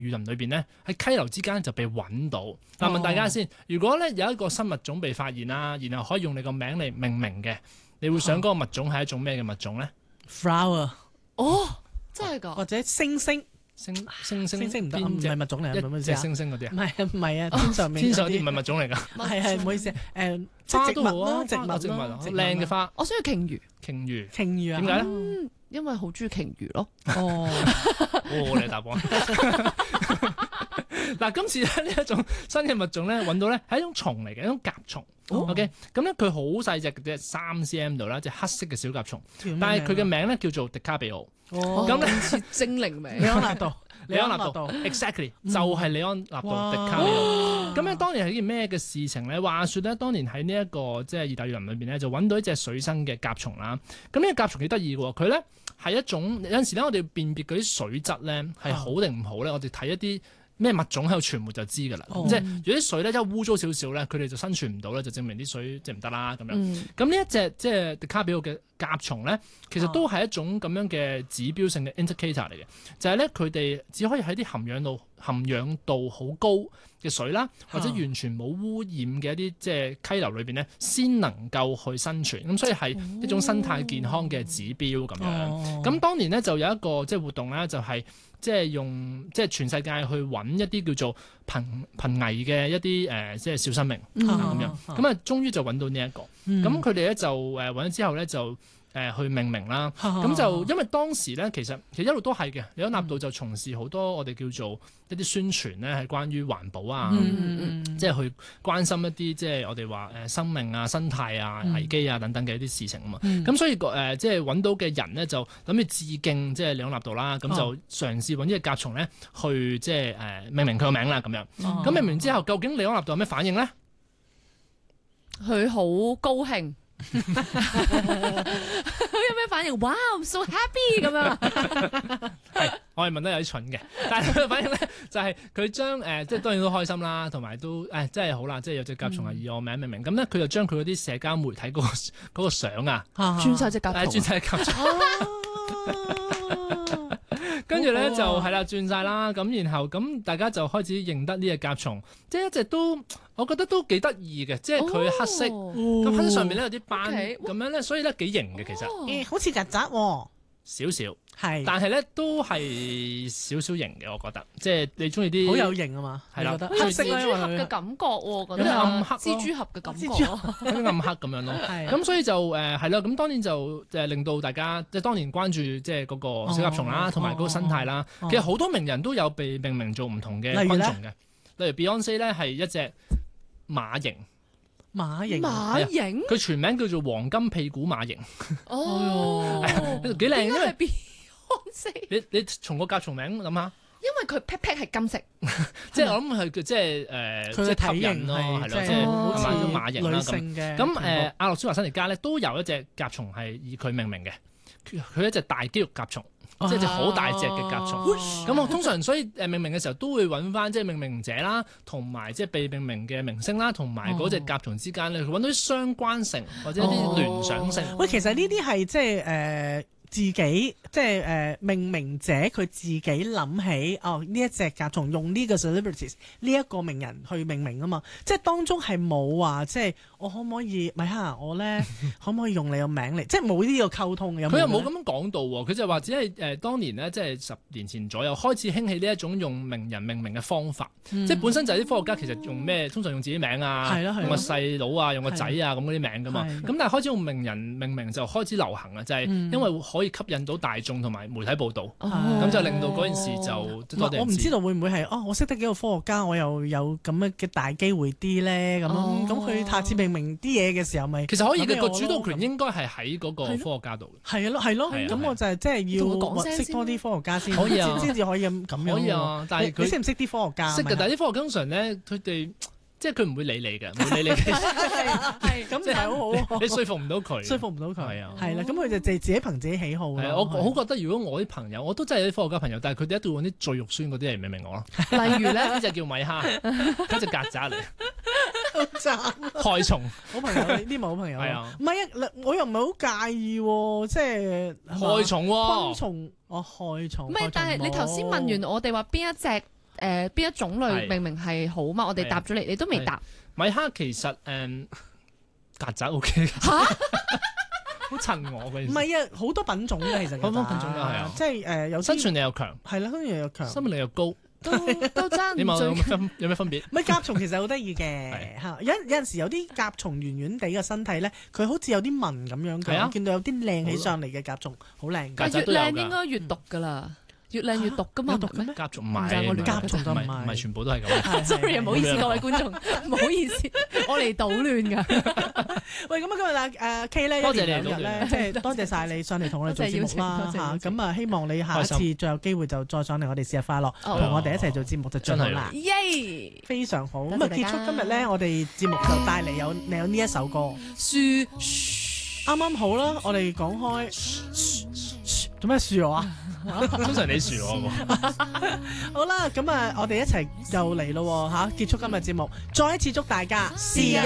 雨林裏邊咧，喺溪流之間就被揾到。嗱，問大家先，如果咧有一個新物種被發現啦，然後可以用你個名嚟命名嘅，你會想嗰個物種係一種咩嘅物種咧 flower 真係㗎， 或者星星星唔得， 唔係物種嚟，係咪隻星星嗰啲啊？ 唔係啊，天上面天上啲唔係物種嚟㗎， 係唔好意思， 花都好啊， 植物植物靚嘅花， 我想要鯨魚， 鯨魚啊， 點解咧？ 因為好中意鯨魚咯。 你嘅答案。嗱，今次咧呢一種新嘅物種咧，揾到咧係一種蟲嚟嘅，一種甲蟲。OK，咁咧佢好細隻嘅啫，3cm 度啦，隻黑色嘅小甲蟲。但係佢嘅名咧叫做迪卡比奧。咁咧似精靈名。 李安納度 ，exactly 就係李安納度迪卡比奧。咁咧當年係一件咩嘅事情咧？話說咧，當年喺呢一個即係熱帶雨林裏邊咧，就揾到一隻水生嘅甲蟲啦。咁呢個甲蟲幾得意嘅喎，佢咧係一種有陣時咧，我哋辨別嗰啲水質咧係好定唔好咧，我哋睇一啲咩物種喺度傳媒就知㗎啦。即係如果啲水咧一污糟少少咧，佢哋就生存唔到咧，就證明啲水即係唔得啦咁樣。咁呢一隻即係迪卡比奧嘅甲蟲咧，其實都係一種咁樣嘅指標性嘅 indicator 嚟嘅，就係咧佢哋只可以喺啲含氧度好高嘅水啦，或者完全冇污染嘅一啲即係溪流裏邊咧，先能夠去生存。咁所以係一種生態健康嘅指標咁樣。咁當年咧就有一個即係活動咧，就係即係用即係全世界去揾一啲叫做瀕危嘅一啲即係小生命咁樣。咁啊，終於就揾到呢一個。咁佢哋咧就揾咗之後咧就去命名啦。咁就因為當時咧其實一路都係嘅，李安納度就從事好多我哋叫做一啲宣傳咧，係關於環保啊，即係去關心一啲即係我哋話生命啊、生態啊、危機啊等等嘅一啲事情啊嘛。咁所以即係揾到嘅人咧就諗住致敬即係李安納度啦。咁就嘗試揾呢隻甲蟲咧去即係命名佢個名啦咁樣。咁命名之後，究竟李安納度有咩反應咧？ 佢好高興。佢有咩反應？哇，I'm so happy 咁樣。 係，我係問得有啲蠢嘅，但係佢嘅反應咧就係佢將即係當然都開心啦，同埋都真係好啦，即係有隻甲蟲係以我名命名。咁咧佢就將佢嗰啲社交媒體嗰個相啊， 轉晒隻甲蟲， 轉晒隻甲蟲。跟住咧就係啦，轉晒啦，咁然後咁大家就開始認得呢隻甲蟲，即係一直都我覺得都幾得意嘅，即係佢黑色，咁黑色上面咧有啲斑咁樣咧，所以咧幾型嘅其實。 好似曱甴喎。 少少係， 但係咧都係少少型嘅，我覺得，即係你中意啲好有型啊嘛， 係啦， 黑色蜘蛛俠嘅感覺喎，覺得有啲暗黑蜘蛛俠嘅感覺， 有啲暗黑咁樣咯。咁所以就係啦，咁當然就令到大家即係當年關注即係嗰個小甲蟲啦，同埋嗰個生態啦。其實好多名人都有被命名做唔同嘅昆蟲嘅，例如 Beyonce 咧係一隻馬蠅。 馬蠅， 佢全名叫做黃金屁股馬蠅。 哦， 幾靚，因為 Beyonce。 你從個甲蟲名諗下， 因為佢 pat pat 係金色， 即係我諗係即係即係吸引咯，係咯，即係係咪種馬蠅啦咁。咁阿諾舒華辛力加咧都有一隻甲蟲係以佢命名嘅，佢一隻大肌肉甲蟲。即係隻好大隻嘅甲蟲，咁我通常所以命名嘅時候都會揾翻即係命名者啦，同埋即係被命名嘅明星啦，同埋嗰隻甲蟲之間咧，揾到啲相關性或者一啲聯想性。 喂，其實呢啲係即係自己即係命名者佢自己諗起呢一隻甲蟲用呢個 celebrities 呢一個名人去命名啊嘛，即係當中係冇話即係我可唔可以咪嚇我咧可唔可以用你個名嚟，即係冇呢個溝通嘅。佢又冇咁樣講到喎，佢就話只係當年咧，即係10年前左右開始興起呢一種用名人命名嘅方法，即係本身就係啲科學家其實用咩，通常用自己名啊，用個細佬啊，用個仔啊咁嗰啲名噶嘛，咁但係開始用名人命名就開始流行啊，就係因為可以吸引到大眾同埋媒體報導，咁就令到嗰件事就多啲人知。 我唔知道會唔會係我識得幾個科學家，我又有咁樣嘅大機會啲咧咁樣，咁佢下次命名啲嘢嘅時候咪其實可以嘅，個主導權應該係喺嗰個科學家度。 係咯，咁我就係即係要識多啲科學家先， 可以啊， 先至可以咁樣。 可以啊，但係你識唔識啲科學家？ 識嘅，但係啲科學家通常咧，佢哋。即係佢唔會理你嘅，唔會理你嘅。 係咁就係好好。 你說服唔到佢， 說服唔到佢。 係啊， 係啦，咁佢就自己憑自己喜好。 我好覺得，如果我啲朋友，我都真係有啲科學家朋友，但係佢哋一定要揾啲最肉酸嗰啲嚟命名我咯。例如咧，呢隻叫米蝦，嗰隻曱甴嚟。 好慘。 害蟲。 好朋友，呢啲咪好朋友。 係啊。 唔係啊，我又唔係好介意喎，即係害蟲喎。 昆蟲，害蟲。 唔係，但係你頭先問完我哋話邊一隻？ 邊一種類係明明係好嘛，我哋答咗你都未答。 米蝦其實曱甴 OK 㗎， 嚇好襯我嘅。 唔係啊，好多品種嘅其實。 好多品種㗎係啊即係有啲生存力又強， 係啦，生存力又強。 生命力又高， 都爭點啊？ 唔最有咩分別？ 咪甲蟲其實好得意嘅嚇，有陣時有啲甲蟲圓圓地嘅身體咧，佢好似有啲紋咁樣嘅， 係啊我見到有啲靚起上嚟嘅甲蟲，好靚㗎。 越曱甴都有㗎靚應該越毒㗎啦，越靚越毒㗎嘛， 有毒嘅唔係咩？ 甲蟲唔唔係我係， 亂甲蟲就唔係唔係全部都係咁。 係 Sorry，唔好意思各位觀眾，唔好意思，我嚟搗亂㗎。 喂，咁啊今日啊K 咧多謝你一連兩日咧，即係多謝晒你上嚟同我哋做節目啦多謝邀請嚇，咁啊希望你下一次再有機會就再上嚟我哋節日快樂， 哦同我哋一齊做節目就最好啦， 耶！ 非常好。咁啊多謝大家結束今日咧，我哋節目就帶嚟有呢一首歌， 樹啱啱好啦，我哋講開做咩樹我啊？ 通常你樹我喎。 好啦，咁啊我哋一齊又嚟咯嚇，結束今日節目，再一次祝大家事